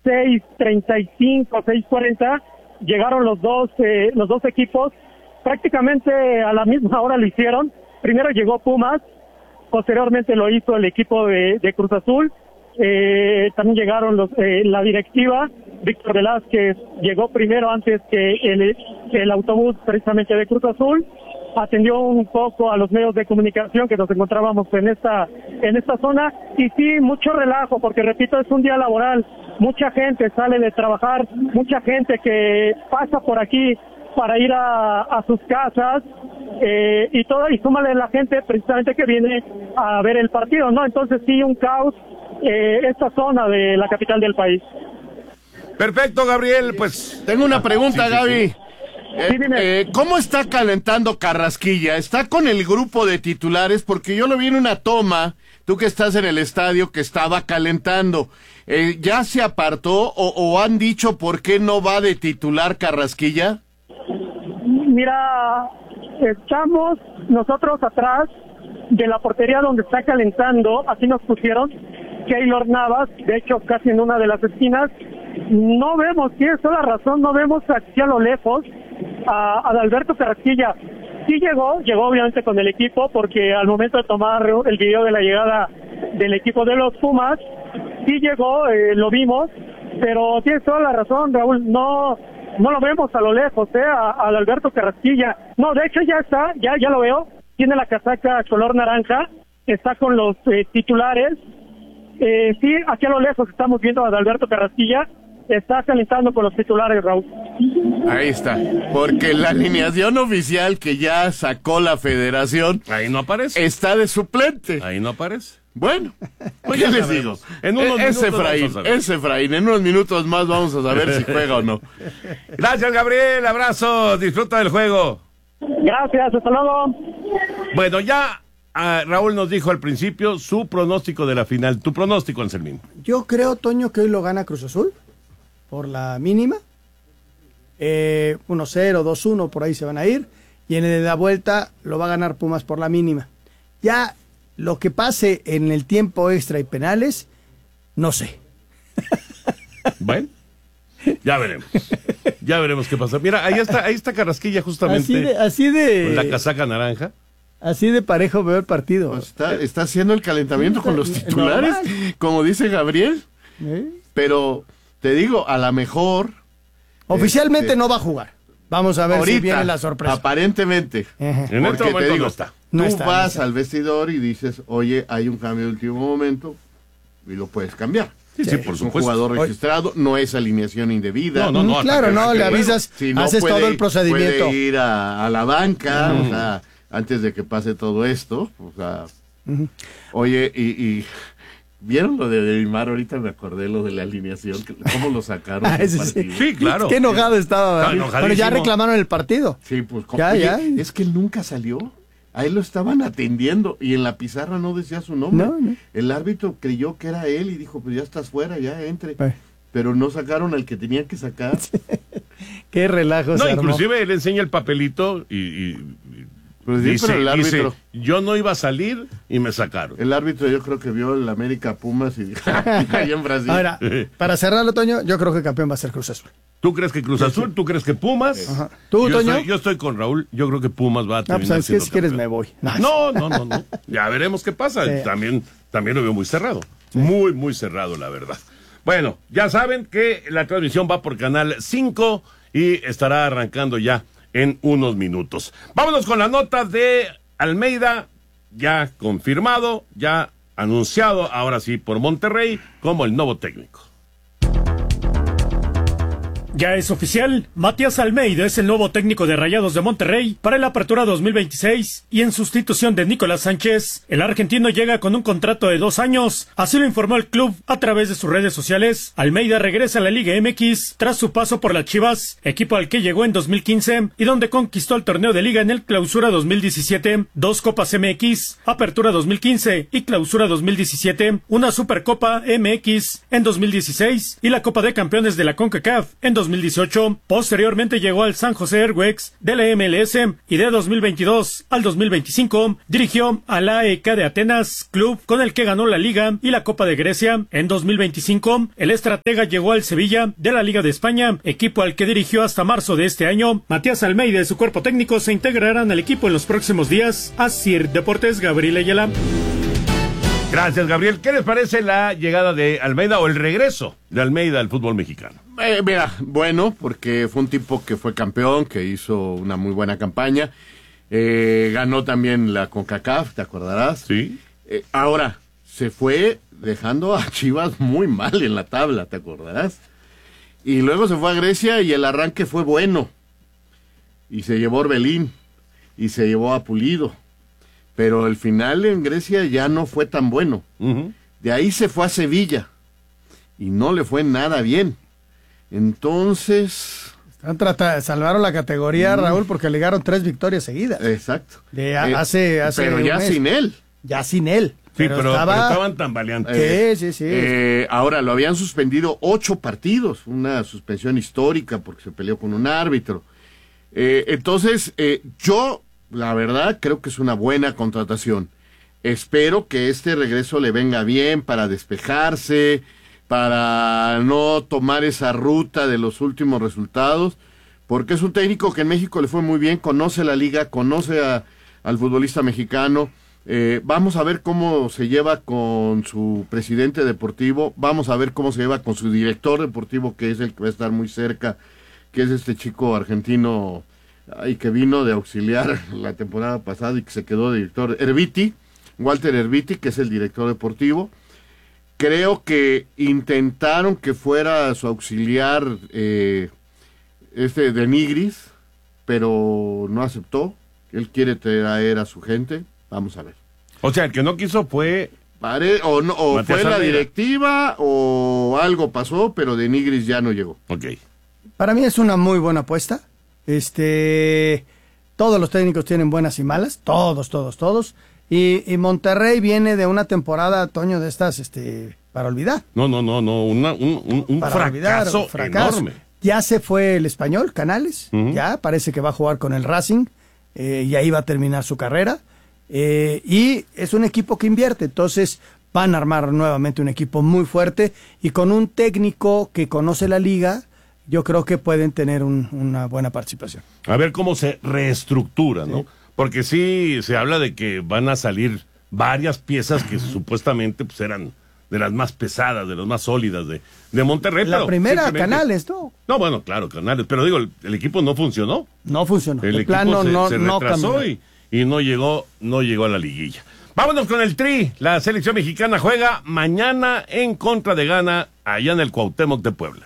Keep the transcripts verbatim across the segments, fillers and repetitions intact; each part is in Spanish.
seis treinta y cinco, seis cuarenta, llegaron los dos, eh, los dos equipos, prácticamente a la misma hora lo hicieron. Primero llegó Pumas, posteriormente lo hizo el equipo de, de Cruz Azul, eh, también llegaron los, eh, la directiva. Víctor Velázquez llegó primero antes que el, el autobús precisamente de Cruz Azul, atendió un poco a los medios de comunicación que nos encontrábamos en esta en esta zona, y sí, mucho relajo, porque repito, es un día laboral, mucha gente sale de trabajar, mucha gente que pasa por aquí para ir a, a sus casas, eh, y todo, y súmale la gente precisamente que viene a ver el partido, ¿no? Entonces sí, un caos, eh, esta zona de la capital del país. Perfecto, Gabriel, pues... Tengo una pregunta, sí, sí, Gaby. sí. Eh, Sí, dime. eh, ¿Cómo está calentando Carrasquilla? ¿Está con el grupo de titulares? Porque yo lo vi en una toma, tú que estás en el estadio, que estaba calentando. Eh, ¿Ya se apartó o, o han dicho por qué no va de titular Carrasquilla? Mira, estamos nosotros atrás de la portería donde está calentando, así nos pusieron, Keylor Navas, de hecho casi en una de las esquinas. No vemos, tienes toda la razón, no vemos aquí a lo lejos a, a Adalberto Carrasquilla. Sí llegó, llegó obviamente con el equipo, porque al momento de tomar el video de la llegada del equipo de los Pumas, sí llegó, eh, lo vimos, pero tienes toda la razón, Raúl, no no lo vemos a lo lejos, eh, a, a Adalberto Carrasquilla. No, de hecho ya está, ya ya lo veo, tiene la casaca color naranja, está con los eh, titulares. Eh, sí, aquí a lo lejos estamos viendo a Adalberto Carrasquilla, está calentando con los titulares, Raúl. Ahí está, porque la alineación oficial que ya sacó la federación Ahí no aparece. está de suplente. Ahí no aparece. Bueno, pues Ya ya les sabemos. digo, En unos E- es minutos Efraín, vamos a ver. es Efraín, en unos minutos más vamos a saber si juega o no. Gracias, Gabriel, abrazo, disfruta del juego. Gracias, hasta luego. Bueno, ya ah, Raúl nos dijo al principio su pronóstico de la final. Tu pronóstico, Anselmín. Yo creo, Toño, que hoy lo gana Cruz Azul por la mínima. Eh, uno cero, dos uno, por ahí se van a ir. Y en la vuelta lo va a ganar Pumas por la mínima. Ya lo que pase en el tiempo extra y penales, no sé. Bueno, ya veremos. Ya veremos qué pasa. Mira, ahí está, ahí está Carrasquilla justamente. Así de, así Con la de, casaca naranja. así de parejo veo el partido. Pues está, está haciendo el calentamiento con los Normal. titulares, como dice Gabriel, ¿Eh? pero te digo, a lo mejor... Oficialmente este, no va a jugar. Vamos a ver ahorita, si viene la sorpresa. aparentemente. Ajá. En este Porque momento te digo, no está. No tú está, no vas está. al vestidor y dices, oye, hay un cambio de último momento, y lo puedes cambiar. Sí, sí, por Es un supuesto. jugador registrado, no es alineación indebida. No, no, no. Mm, claro, hasta que- no, hasta le que- avisas, Si no, haces puede- todo el procedimiento. Puede ir a, a la banca, o sea, antes de que pase todo esto. O sea, oye, y, y ¿vieron lo de Neymar? Ahorita me acordé lo de la alineación, que- cómo lo sacaron Ah, del ese sí. partido. Sí, claro. Qué enojado estaba. Está David. enojadísimo. Pero ya reclamaron el partido. Sí, pues como- Ya, oye, ya. es que él nunca salió. A él lo estaban atendiendo y en la pizarra no decía su nombre. No, no. El árbitro creyó que era él y dijo, pues ya estás fuera, ya entre. Pues. Pero no sacaron al que tenían que sacar. Qué relajo No, se armó. inclusive él enseña el papelito y, y- y Pues sí, dice, pero el árbitro, dice, yo no iba a salir y me sacaron. el árbitro yo creo que vio el América Pumas y dijo, allá en Brasil. Ahora, para cerrarlo, Toño, yo creo que el campeón va a ser Cruz Azul. ¿Tú crees que Cruz Azul? ¿Tú crees que Pumas? Ajá. ¿Tú, yo, Toño? Estoy, yo estoy con Raúl. Yo creo que Pumas va a No, terminar pues sabes que siendo si quieres campeón. me voy. No, no, no, no. Ya veremos qué pasa. Sí. También, también lo veo muy cerrado. Muy, muy cerrado, la verdad. Bueno, ya saben que la transmisión va por Canal cinco y estará arrancando ya en unos minutos. Vámonos con la nota de Almeida, ya confirmado, ya anunciado, ahora sí, por Monterrey, como el nuevo técnico. Ya es oficial, Matías Almeida es el nuevo técnico de Rayados de Monterrey para la apertura dos mil veintiséis y en sustitución de Nicolás Sánchez. El argentino llega con un contrato de dos años, así lo informó el club a través de sus redes sociales. Almeida regresa a la Liga M X tras su paso por las Chivas, equipo al que llegó en dos mil quince y donde conquistó el torneo de Liga en el Clausura dos mil diecisiete, dos Copas M X, Apertura dos mil quince y Clausura dos mil diecisiete, una Supercopa M X en dos mil dieciséis y la Copa de Campeones de la CONCACAF en dos mil diecisiete. dos mil dieciocho. Posteriormente llegó al San José Earthquakes de la M L S y de dos mil veintidós al dos mil veinticinco dirigió al A E K de Atenas, club con el que ganó la Liga y la Copa de Grecia. En dos mil veinticinco, el estratega llegó al Sevilla de la Liga de España, equipo al que dirigió hasta marzo de este año. Matías Almeida y su cuerpo técnico se integrarán al equipo en los próximos días. Asir Deportes, Gabriel Ayala. Gracias, Gabriel. ¿Qué les parece la llegada de Almeida o el regreso de Almeida al fútbol mexicano? Eh, mira, bueno, porque fue un tipo que fue campeón, que hizo una muy buena campaña. Eh, ganó también la CONCACAF, ¿te acordarás? Sí. Eh, ahora, se fue dejando a Chivas muy mal en la tabla, ¿te acordarás? Y luego se fue a Grecia y el arranque fue bueno. Y se llevó a Orbelín, y se llevó a Pulido. Pero el final en Grecia ya no fue tan bueno. Uh-huh. De ahí se fue a Sevilla y no le fue nada bien. Entonces... Están tratando, salvaron la categoría, mm. Raúl, porque ligaron tres victorias seguidas. Exacto. De a, eh, hace, hace pero ya mes. sin él. Ya sin él. Sí, pero, pero, estaba... pero estaban tan valientes. Eh, sí, sí, sí. Eh, ahora, lo habían suspendido ocho partidos, una suspensión histórica porque se peleó con un árbitro. Eh, entonces, eh, yo... La verdad, creo que es una buena contratación. Espero que este regreso le venga bien para despejarse, para no tomar esa ruta de los últimos resultados, porque es un técnico que en México le fue muy bien, conoce la liga, conoce a, al futbolista mexicano. Eh, vamos a ver cómo se lleva con su presidente deportivo, vamos a ver cómo se lleva con su director deportivo, que es el que va a estar muy cerca, que es este chico argentino... y que vino de auxiliar la temporada pasada y que se quedó director, Erviti, Walter Erviti, que es el director deportivo. Creo que intentaron que fuera su auxiliar eh, este de Nigris, pero no aceptó. Él quiere traer a su gente, vamos a ver. O sea, el que no quiso fue... Pare, o no, o fue la directiva o algo pasó, pero de Nigris ya no llegó. Ok. Para mí es una muy buena apuesta. Este, todos los técnicos tienen buenas y malas, todos, todos, todos. Y, y Monterrey viene de una temporada, Toño, de estas, este, para olvidar. No, no, no, no, una, un, un para fracaso, olvidar, un fracaso enorme. Ya se fue el español, Canales, uh-huh. ya parece que va a jugar con el Racing, eh, y ahí va a terminar su carrera. Eh, y es un equipo que invierte, entonces van a armar nuevamente un equipo muy fuerte y con un técnico que conoce la liga. Yo creo que pueden tener un, una buena participación. A ver cómo se reestructura, ¿no? Sí. Porque sí se habla de que van a salir varias piezas que supuestamente pues eran de las más pesadas, de las más sólidas de, de Monterrey. La pero primera, Canales, ¿no? No, bueno, claro, Canales, pero digo, el, el equipo no funcionó. No funcionó. El, el equipo plano se, no, se no retrasó y, y no llegó, no llegó a la liguilla. Vámonos con el Tri. La selección mexicana juega mañana en contra de Ghana, allá en el Cuauhtémoc de Puebla.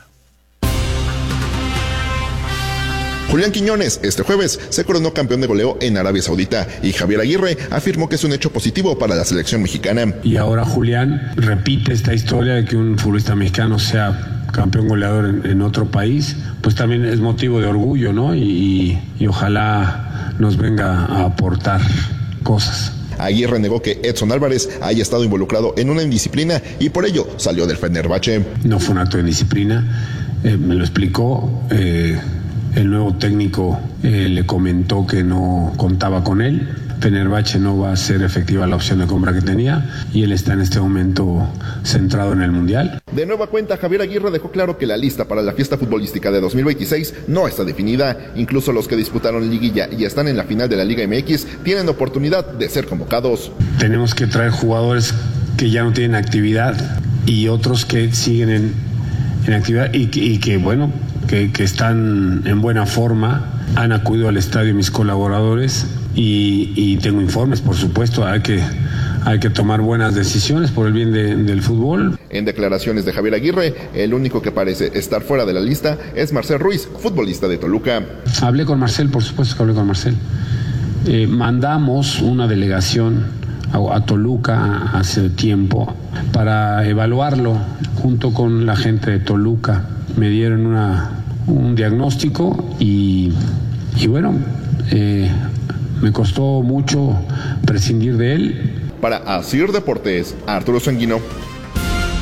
Julián Quiñones este jueves se coronó campeón de goleo en Arabia Saudita y Javier Aguirre afirmó que es un hecho positivo para la selección mexicana. Y ahora Julián repite esta historia de que un futbolista mexicano sea campeón goleador en, en otro país, pues también es motivo de orgullo, ¿no? Y, y ojalá nos venga a aportar cosas. Aguirre negó que Edson Álvarez haya estado involucrado en una indisciplina y por ello salió del Fenerbahce. No fue un acto de indisciplina, eh, me lo explicó. Eh, El nuevo técnico eh, le comentó que no contaba con él. Fenerbahce no va a ser efectiva la opción de compra que tenía y él está en este momento centrado en el Mundial. De nueva cuenta, Javier Aguirre dejó claro que la lista para la fiesta futbolística de dos mil veintiséis no está definida. Incluso los que disputaron liguilla y están en la final de la Liga M X tienen oportunidad de ser convocados. Tenemos que traer jugadores que ya no tienen actividad y otros que siguen en, en actividad y, y que, bueno... Que, que están en buena forma, han acudido al estadio mis colaboradores y, y tengo informes, por supuesto, hay que, hay que tomar buenas decisiones por el bien de, del fútbol. En declaraciones de Javier Aguirre, el único que parece estar fuera de la lista es Marcel Ruiz, futbolista de Toluca. Hablé con Marcel, por supuesto que hablé con Marcel. Eh, mandamos una delegación a, a Toluca hace tiempo para evaluarlo junto con la gente de Toluca. Me dieron una, un diagnóstico y, y bueno, eh, me costó mucho prescindir de él. Para Asir Deportes, Arturo Sanguino.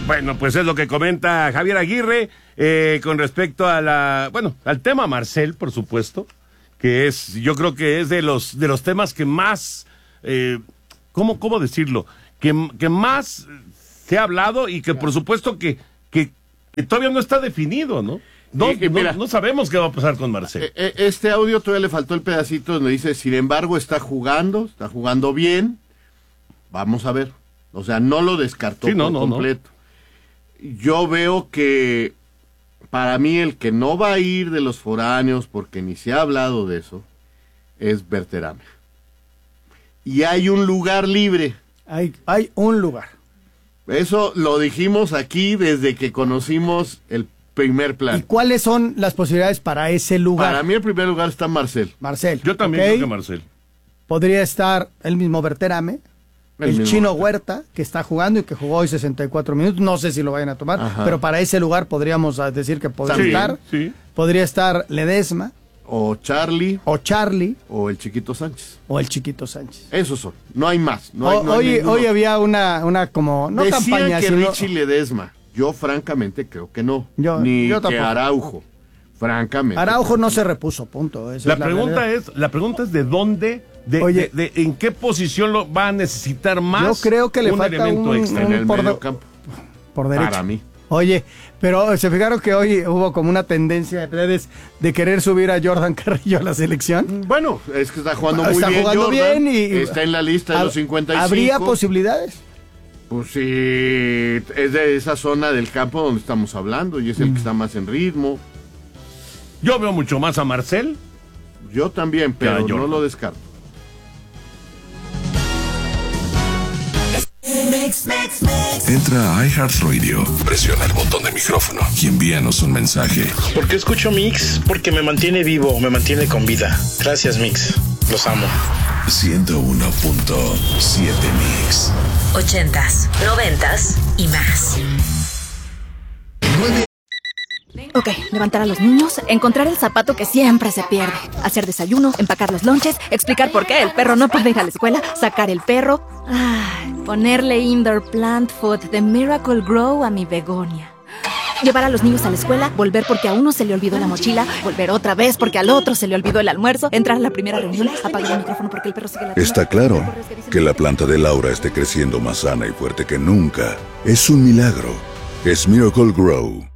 Bueno, pues es lo que comenta Javier Aguirre eh, con respecto a la, bueno, al tema Marcel, por supuesto, que es, yo creo que es de los de los temas que más, eh, ¿cómo, cómo decirlo? Que, que más se ha hablado y que por supuesto que, que, que todavía no está definido, ¿no? No, y, y mira, no, no sabemos qué va a pasar con Marcel. Este audio todavía le faltó el pedacito donde dice, sin embargo, está jugando, está jugando bien, vamos a ver. O sea, no lo descartó sí, no, por no, completo. No. Yo veo que para mí el que no va a ir de los foráneos, porque ni se ha hablado de eso, es Berterame. Y hay un lugar libre. Hay, hay un lugar. Eso lo dijimos aquí desde que conocimos el primer plan. ¿Y cuáles son las posibilidades para ese lugar? Para mí el primer lugar está Marcel. Marcel. Yo también ¿okay? creo que Marcel. Podría estar el mismo Berterame, el, el Chino Huerta, que está jugando y que jugó hoy sesenta y cuatro minutos. No sé si lo vayan a tomar, Ajá. pero para ese lugar podríamos decir que podría sí, estar. Sí. Podría estar Ledesma. O Charlie. O Charlie. O el Chiquito Sánchez. O el Chiquito Sánchez. Esos son. No hay más. No hay, o, no hay hoy, hoy había una, una como, no Decían campaña, que sino... Richie Ledesma. Yo francamente creo que no. Yo, Ni yo que Araujo. Francamente. Araujo no se repuso, punto. Esa la, es la pregunta es, la pregunta es de dónde, de, Oye, de, de en qué posición lo va a necesitar más. Yo creo que le un falta elemento un, extra un en el por, medio campo. por derecha. Para mí. Oye, pero se fijaron que hoy hubo como una tendencia de redes de querer subir a Jordan Carrillo a la selección. Bueno, es que está jugando muy está bien. jugando Jordan, bien y está en la lista de los cincuenta y cinco. ¿Habría posibilidades? Pues sí, es de esa zona del campo donde estamos hablando y es el mm. que está más en ritmo. Yo veo mucho más a Marcel. Yo también, pero no lo descarto. Entra a iHeartRadio, presiona el botón de micrófono y envíanos un mensaje. ¿Por qué escucho Mix? Porque me mantiene vivo, me mantiene con vida. Gracias, Mix. Los amo. ciento uno punto siete Mix. Ochentas, noventas y más. Ok, levantar a los niños, encontrar el zapato que siempre se pierde, hacer desayuno, empacar los lonches, explicar por qué el perro no puede ir a la escuela, sacar el perro, ay, ponerle indoor plant food de Miracle Grow a mi begonia. Llevar a los niños a la escuela, volver porque a uno se le olvidó la mochila, volver otra vez porque al otro se le olvidó el almuerzo, entrar a la primera reunión, apagar el micrófono porque el perro sigue ladrando. Está claro que la planta de Laura esté creciendo más sana y fuerte que nunca. Es un milagro. Es Miracle Grow.